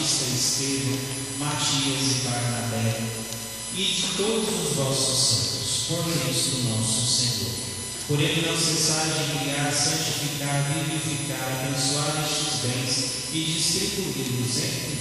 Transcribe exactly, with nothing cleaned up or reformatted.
Batista, Estevão, Matias e Barnabé, e de todos os vossos santos, por Cristo nosso Senhor. Por ele não cessai de criar, santificar, vivificar, abençoar estes bens e distribuí-los entre